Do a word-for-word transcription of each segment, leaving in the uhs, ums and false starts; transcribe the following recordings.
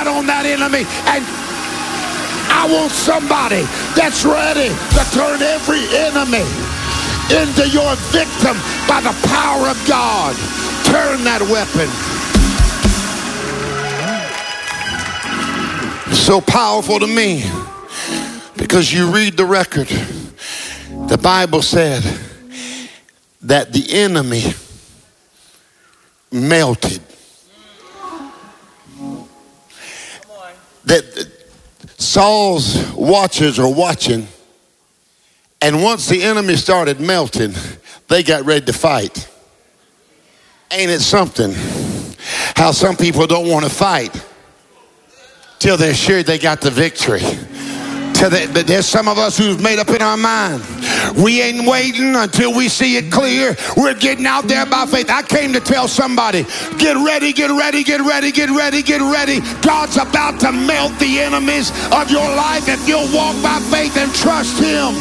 out on that enemy. And I want somebody that's ready to turn every enemy into your victim by the power of God. Turn that weapon. So powerful to me because you read the record. The Bible said that the enemy melted. That Saul's watchers are watching, and once the enemy started melting, they got ready to fight. Ain't it something how some people don't want to fight till they're sure they got the victory? Till they, but there's some of us who've made up in our mind, we ain't waiting until we see it clear. We're getting out there by faith. I came to tell somebody, get ready, get ready, get ready, get ready, get ready. God's about to melt the enemies of your life if you'll walk by faith and trust him.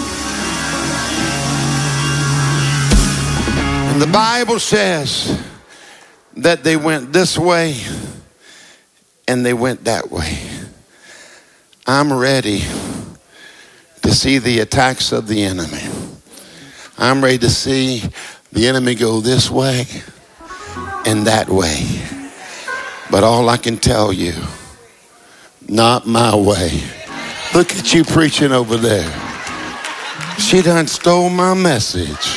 And the Bible says that they went this way and they went that way. I'm ready to see the attacks of the enemy. I'm ready to see the enemy go this way and that way. But all I can tell you, not my way. Look at you preaching over there. She done stole my message.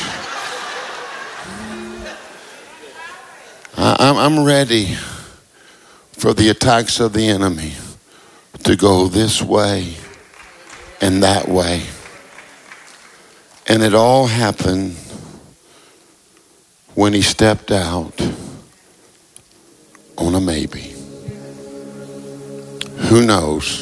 I, I'm, I'm ready for the attacks of the enemy to go this way and that way. And it all happened when he stepped out on a maybe. Who knows?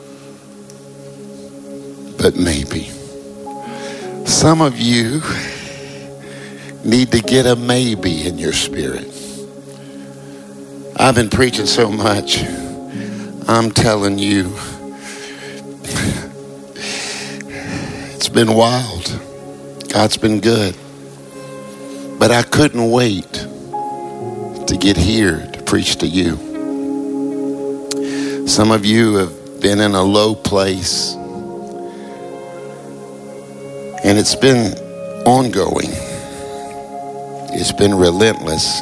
But maybe. Some of you need to get a maybe in your spirit. I've been preaching so much. I'm telling you, it's been wild. God's been good. But I couldn't wait to get here to preach to you. Some of you have been in a low place, and it's been ongoing. It's been relentless.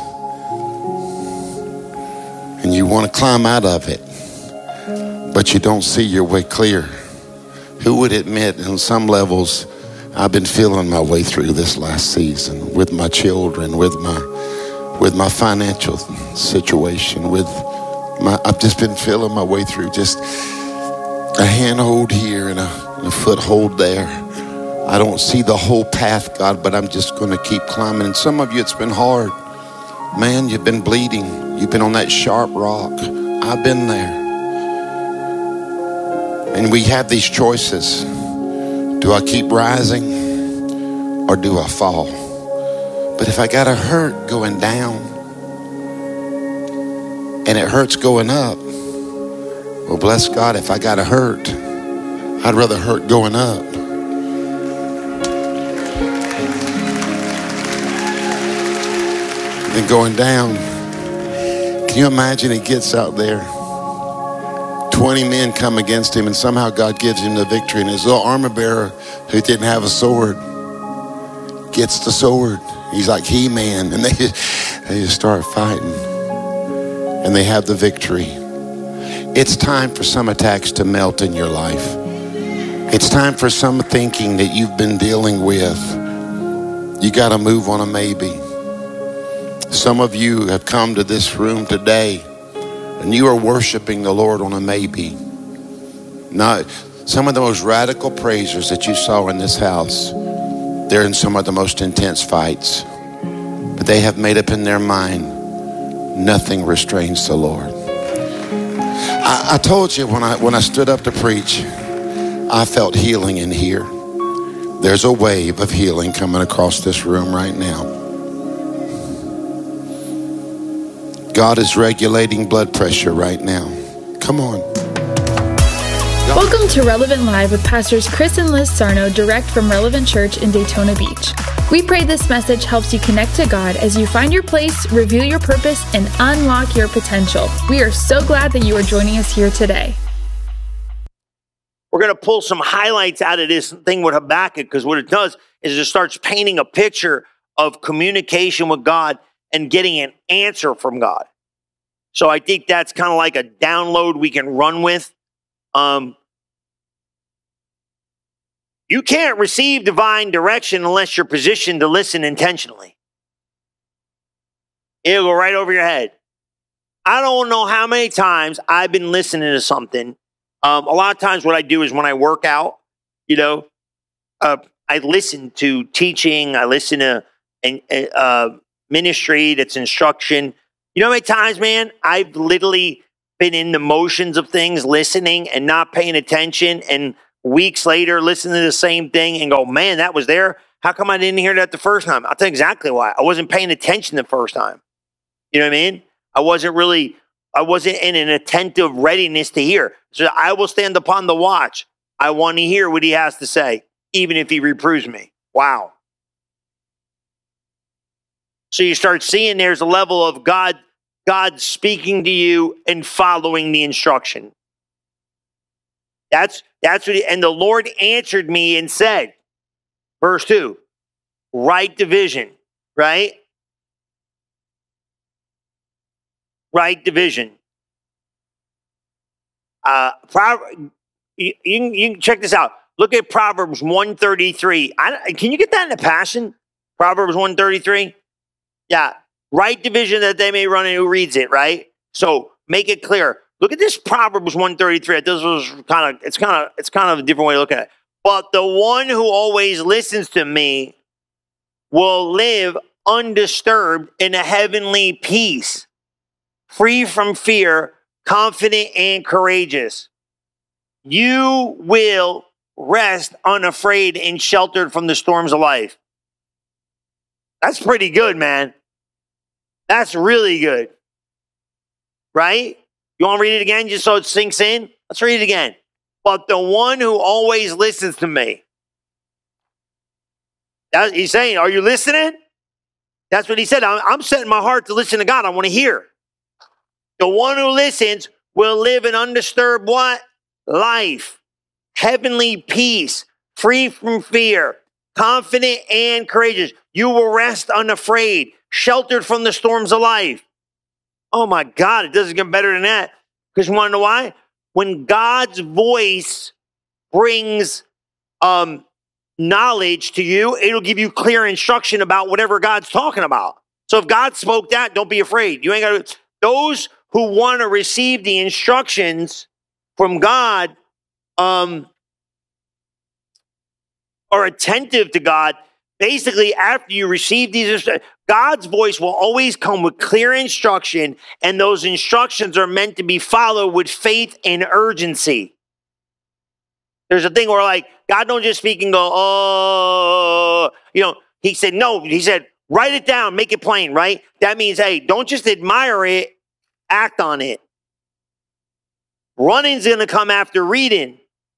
And you want to climb out of it, but you don't see your way clear. Who would admit on some levels, I've been feeling my way through this last season with my children, with my with my financial situation, with my, I've just been feeling my way through, just a handhold here and a, and a foothold there. I don't see the whole path, God, but I'm just going to keep climbing. And some of you, it's been hard. Man, you've been bleeding. You've been on that sharp rock. I've been there. And we have these choices. Do I keep rising or do I fall? But if I got to hurt going down and it hurts going up, well, bless God, if I got to hurt, I'd rather hurt going up. Than going down. Can you imagine he gets out there? twenty men come against him and somehow God gives him the victory. And his little armor bearer who didn't have a sword gets the sword. He's like He-Man. And they just, they just start fighting. And they have the victory. It's time for some attacks to melt in your life. It's time for some thinking that you've been dealing with. You got to move on a maybe. Some of you have come to this room today and you are worshiping the Lord on a maybe. Not some of the most radical praisers that you saw in this house. They're in some of the most intense fights, but they have made up in their mind, nothing restrains the Lord. I, I told you when I, when I stood up to preach, I felt healing in here. There's a wave of healing coming across this room right now. God is regulating blood pressure right now. Come on. Welcome to Relevant Live with Pastors Chris and Liz Sarno, direct from Relevant Church in Daytona Beach. We pray this message helps you connect to God as you find your place, reveal your purpose, and unlock your potential. We are so glad that you are joining us here today. We're going to pull some highlights out of this thing with Habakkuk, because what it does is it starts painting a picture of communication with God and getting an answer from God. So I think that's kind of like a download we can run with. Um, you can't receive divine direction unless you're positioned to listen intentionally. It'll go right over your head. I don't know how many times I've been listening to something. Um, a lot of times what I do is when I work out, you know, uh, I listen to teaching. I listen to an, uh, ministry that's instruction. You know how many times, man, I've literally been in the motions of things, listening and not paying attention, and weeks later listen to the same thing and go, man, that was there. How come I didn't hear that the first time? I'll tell you exactly why. I wasn't paying attention the first time. You know what I mean? I wasn't really, I wasn't in an attentive readiness to hear. So I will stand upon the watch. I want to hear what he has to say, even if he reproves me. Wow. So you start seeing there's a level of God, God speaking to you and following the instruction. That's, that's what, he, and the Lord answered me and said, verse two, right division, right? Right division. Uh, you, you, can, you can check this out. Look at Proverbs one thirty-three. I, can you get that in the Passion? Proverbs one thirty-three? Yeah. Right division that they may run in who reads it, right? So make it clear. Look at this Proverbs one thirty-three. This was kind of, it's kind of, it's kind of a different way to look at it. But the one who always listens to me will live undisturbed in a heavenly peace, free from fear, confident and courageous. You will rest unafraid and sheltered from the storms of life. That's pretty good, man. That's really good. Right? You want to read it again just so it sinks in? Let's read it again. But the one who always listens to me. That, he's saying, are you listening? That's what he said. I'm, I'm setting my heart to listen to God. I want to hear. The one who listens will live an undisturbed what? Life. Heavenly peace. Free from fear. Confident and courageous. You will rest unafraid. Sheltered from the storms of life. Oh my God, it doesn't get better than that. Because you want to know why? When God's voice brings um, knowledge to you, it'll give you clear instruction about whatever God's talking about. So if God spoke that, don't be afraid. You ain't got to. Those who want to receive the instructions from God um, are attentive to God. Basically, after you receive these instructions, God's voice will always come with clear instruction, and those instructions are meant to be followed with faith and urgency. There's a thing where, like, God don't just speak and go, oh, you know, he said, no, he said, write it down, make it plain, right? That means, hey, don't just admire it, act on it. Running's going to come after reading.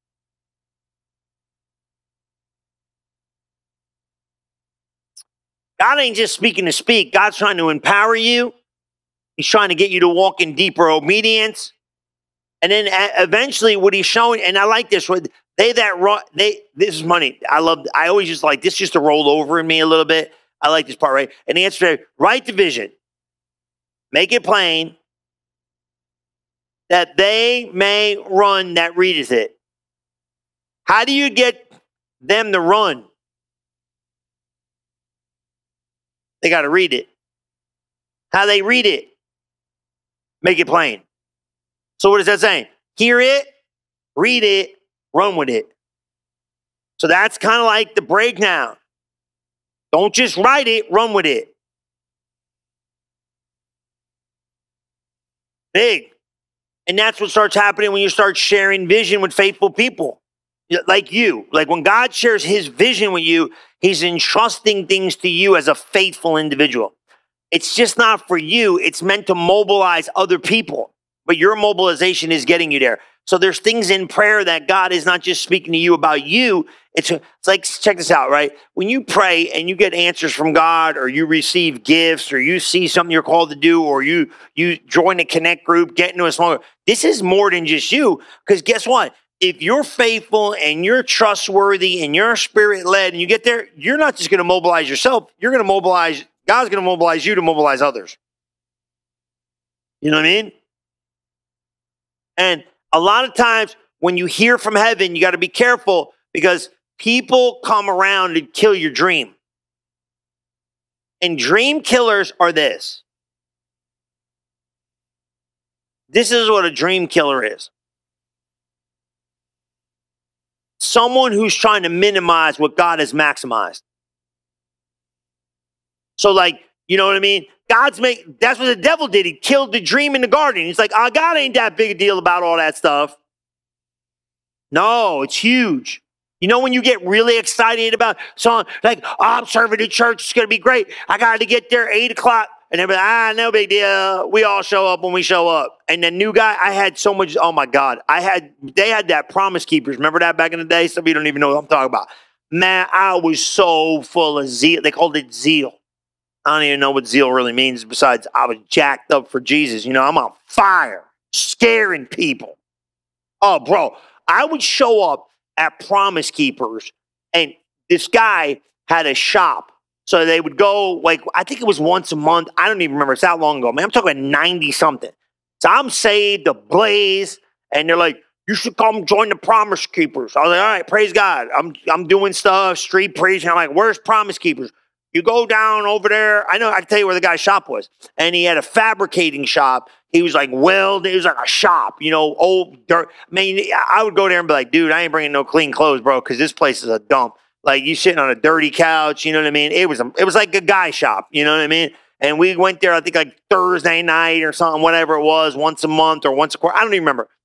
God ain't just speaking to speak. God's trying to empower you. He's trying to get you to walk in deeper obedience. And then eventually what he's showing, and I like this, they that run, they, this is money. I love, I always just like this just to roll over in me a little bit. I like this part, right? And the answer is right division. Make it plain that they may run that readeth it. How do you get them to run? They got to read it. How they read it? Make it plain. So what is that saying? Hear it, read it, run with it. So that's kind of like the breakdown. Don't just write it, run with it. Big. And that's what starts happening when you start sharing vision with faithful people. Like you. Like when God shares his vision with you, he's entrusting things to you as a faithful individual. It's just not for you. It's meant to mobilize other people. but your mobilization is getting you there. So there's things in prayer that God is not just speaking to you about you. It's, it's like, check this out, right? When you pray and you get answers from God, or you receive gifts, or you see something you're called to do, or you you join a connect group, get into a small group, this is more than just you. Because guess what? If you're faithful and you're trustworthy and you're spirit-led and you get there, you're not just going to mobilize yourself. You're going to mobilize, God's going to mobilize you to mobilize others. You know what I mean? And a lot of times when you hear from heaven, you got to be careful, because people come around to kill your dream. And dream killers are this. This is what a dream killer is. Someone who's trying to minimize what God has maximized. So like, you know what I mean? God's make, that's what the devil did. He killed the dream in the garden. He's like, oh, God ain't that big a deal about all that stuff. No, it's huge. You know, when you get really excited about something, like, oh, I'm serving in church, it's going to be great. I got to get there eight o'clock. And they're like, ah, no big deal. We all show up when we show up. And the new guy, I had so much, oh my God. I had, they had that Promise Keepers. Remember that back in the day? Some of you don't even know what I'm talking about. Man, I was so full of zeal. They called it zeal. I don't even know what zeal really means, besides I was jacked up for Jesus. You know, I'm on fire, scaring people. Oh, bro, I would show up at Promise Keepers, and this guy had a shop. So they would go, like, I think it was once a month. I don't even remember. It's that long ago. Man, I'm talking about ninety-something. So I'm saved, ablaze, and they're like, you should come join the Promise Keepers. I was like, all right, praise God. I'm I'm doing stuff, street preaching. I'm like, where's Promise Keepers? You go down over there. I know, I can tell you where the guy's shop was. And he had a fabricating shop. He was like, well, it was like a shop, you know, old dirt. I mean, I would go there and be like, dude, I ain't bringing no clean clothes, bro, because this place is a dump. Like, you sitting on a dirty couch, you know what I mean? It was a, it was like a guy shop, you know what I mean? And we went there, I think, like Thursday night or something, whatever it was, once a month or once a quarter. I don't even remember.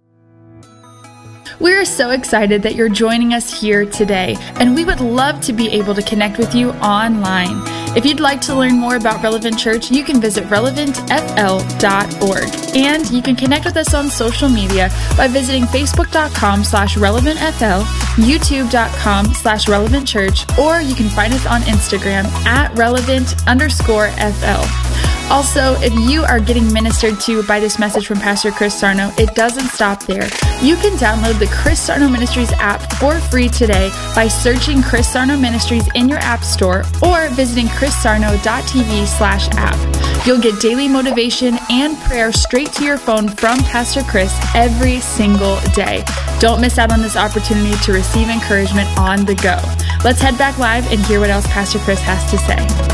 We're so excited that you're joining us here today, and we would love to be able to connect with you online. If you'd like to learn more about Relevant Church, you can visit relevant f l dot org. And you can connect with us on social media by visiting facebook.com slash relevantfl, youtube.com slash relevant church, or you can find us on Instagram at relevant underscore fl. Also, if you are getting ministered to by this message from Pastor Chris Sarno, it doesn't stop there. You can download the Chris Sarno Ministries app for free today by searching Chris Sarno Ministries in your app store or visiting chrissarno.tv slash app. You'll get daily motivation and prayer straight to your phone from Pastor Chris every single day. Don't miss out on this opportunity to receive encouragement on the go. Let's head back live and hear what else Pastor Chris has to say.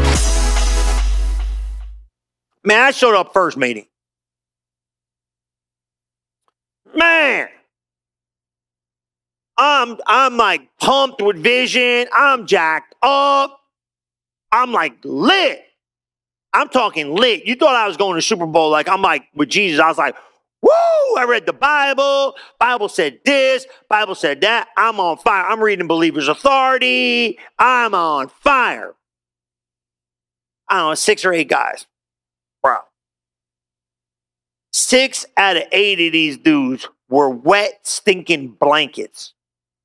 Man, I showed up first meeting. Man, I'm I'm like pumped with vision. I'm jacked up. I'm like lit. I'm talking lit. You thought I was going to Super Bowl like I'm like with Jesus. I was like, woo! I read the Bible. Bible said this. Bible said that. I'm on fire. I'm reading Believer's Authority. I'm on fire. I don't know, six or eight guys. Bro, six out of eight of these dudes were wet, stinking blankets.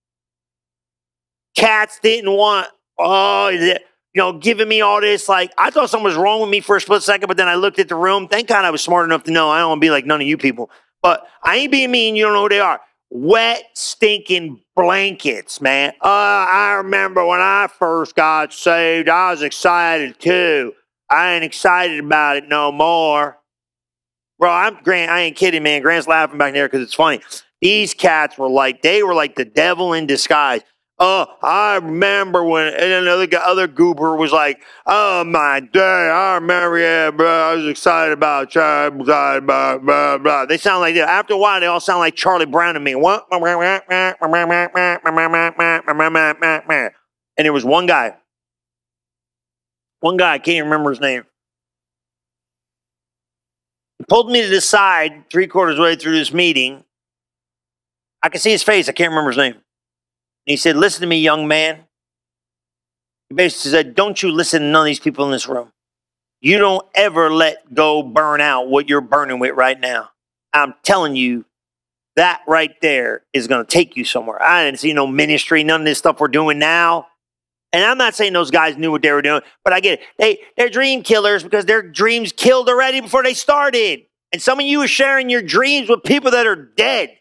Cats didn't want, oh, you know, giving me all this. Like, I thought something was wrong with me for a split second, but then I looked at the room. Thank God I was smart enough to know I don't want to be like none of you people. But I ain't being mean. You don't know who they are. Wet, stinking blankets, man. Uh, I remember when I first got saved, I was excited too. I ain't excited about it no more. Bro, I'm Grant. I ain't kidding, man. Grant's laughing back there because it's funny. These cats were like, they were like the devil in disguise. Oh, I remember when and another guy, other goober was like, oh my day, I remember, yeah, bro, I was excited about church, excited about blah, blah. They sound like that. After a while, they all sound like Charlie Brown to me. What? And there was one guy. One guy, I can't remember his name. He pulled me to the side three quarters way through this meeting. I can see his face. I can't remember his name. And he said, listen to me, young man. He basically said, don't you listen to none of these people in this room. You don't ever let go burn out what you're burning with right now. I'm telling you, that right there is going to take you somewhere. I didn't see no ministry, none of this stuff we're doing now. And I'm not saying those guys knew what they were doing, but I get it. They, they're dream killers because their dreams killed already before they started. And some of you are sharing your dreams with people that are dead.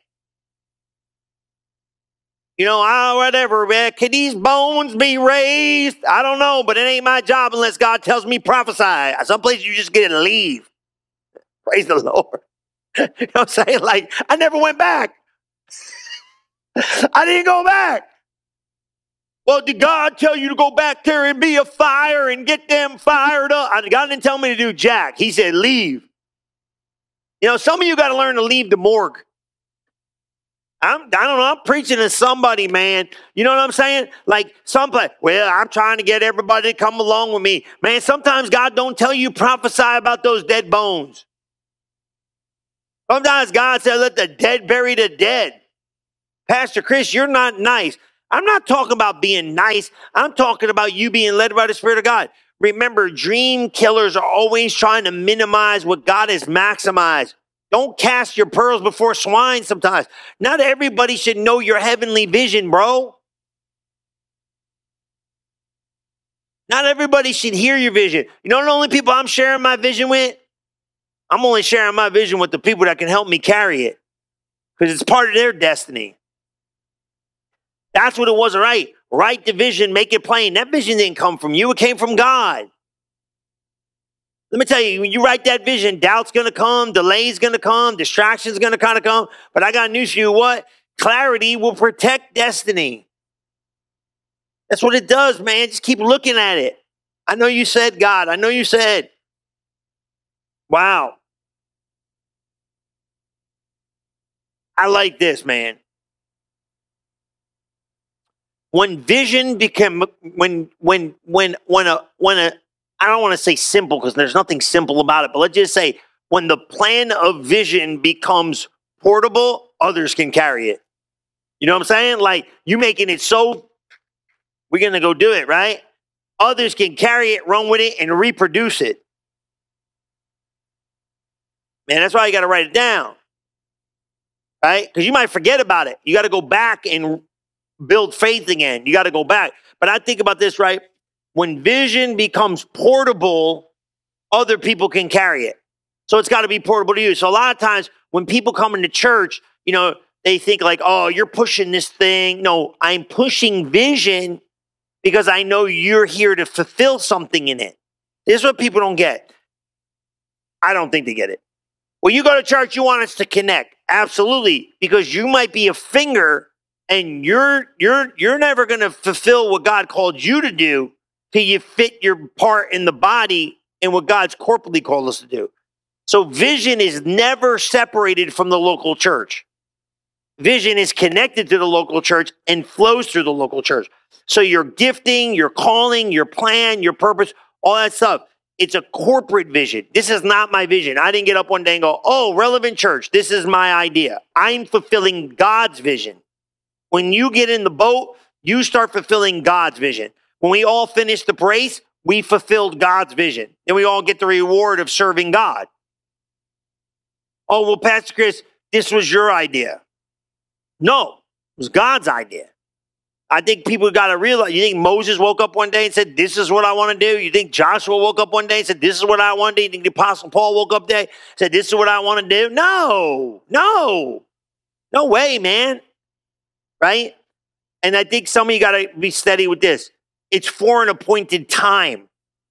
You know, oh, whatever, man. Can these bones be raised? I don't know, but it ain't my job unless God tells me prophesy. Some place you just get to leave. Praise the Lord. You know what I'm saying? Like, I never went back. I didn't go back. Well, did God tell you to go back there and be a fire and get them fired up? God didn't tell me to do jack. He said, leave. You know, some of you got to learn to leave the morgue. I'm, I don't know, I'm preaching to somebody, man. You know what I'm saying? Like, someplace, well, I'm trying to get everybody to come along with me. Man, sometimes God don't tell you prophesy about those dead bones. Sometimes God said, let the dead bury the dead. Pastor Chris, you're not nice. I'm not talking about being nice. I'm talking about you being led by the Spirit of God. Remember, dream killers are always trying to minimize what God has maximized. Don't cast your pearls before swine sometimes. Not everybody should know your heavenly vision, bro. Not everybody should hear your vision. You know the only people I'm sharing my vision with? I'm only sharing my vision with the people that can help me carry it. Because it's part of their destiny. That's what it was, right? Write the vision, make it plain. That vision didn't come from you. It came from God. Let me tell you, when you write that vision, doubt's going to come, delay's going to come, distraction's going to kind of come. But I got news for you. What? Clarity will protect destiny. That's what it does, man. Just keep looking at it. I know you said, God. I know you said. Wow. I like this, man. When vision became, when, when, when, when a, when a, I don't want to say simple because there's nothing simple about it, but let's just say when the plan of vision becomes portable, others can carry it. You know what I'm saying? Like you making it so, we're going to go do it, right? Others can carry it, run with it, and reproduce it. Man, that's why you got to write it down, right? Because you might forget about it. You got to go back and build faith again. You got to go back. But I think about this, right? When vision becomes portable, other people can carry it. So it's got to be portable to you. So a lot of times when people come into church, you know, they think like, oh, you're pushing this thing. No, I'm pushing vision because I know you're here to fulfill something in it. This is what people don't get. I don't think they get it. When you go to church, you want us to connect. Absolutely. Because you might be a finger and you're you're you're never going to fulfill what God called you to do till you fit your part in the body and what God's corporately called us to do. So vision is never separated from the local church. Vision is connected to the local church and flows through the local church. So your gifting, your calling, your plan, your purpose, all that stuff, it's a corporate vision. This is not my vision. I didn't get up one day and go, oh, Relevant Church, this is my idea. I'm fulfilling God's vision. When you get in the boat, you start fulfilling God's vision. When we all finish the race, we fulfilled God's vision. Then we all get the reward of serving God. Oh, well, Pastor Chris, this was your idea. No, it was God's idea. I think people got to realize, you think Moses woke up one day and said, this is what I want to do? You think Joshua woke up one day and said, this is what I want to do? You think the Apostle Paul woke up one day and said, this is what I want to do? No, no, no way, man. Right? And I think some of you got to be steady with this. It's for an appointed time.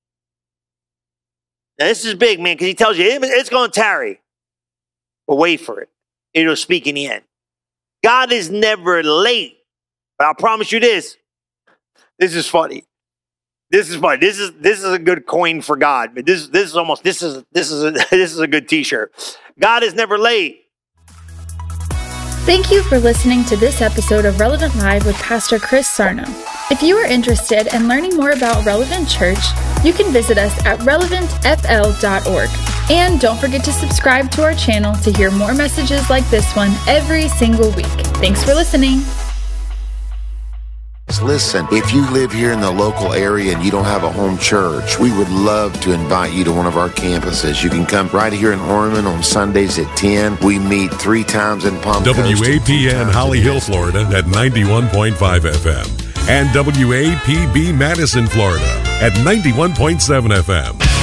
Now, this is big, man, because he tells you it's going to tarry. But wait for it. It'll speak in the end. God is never late. But I promise you this. This is funny. This is funny. This is this is a good coin for God. But this this is almost this is this is a, this is a good T-shirt. God is never late. Thank you for listening to this episode of Relevant Live with Pastor Chris Sarno. If you are interested in learning more about Relevant Church, you can visit us at relevant f l dot org. And don't forget to subscribe to our channel to hear more messages like this one every single week. Thanks for listening. Listen, if you live here in the local area and you don't have a home church, we would love to invite you to one of our campuses. You can come right here in Ormond on Sundays at ten. We meet three times in Palm Coast. W A P N Holly Hill, Florida at ninety-one point five F M. And W A P B Madison, Florida at ninety-one point seven F M.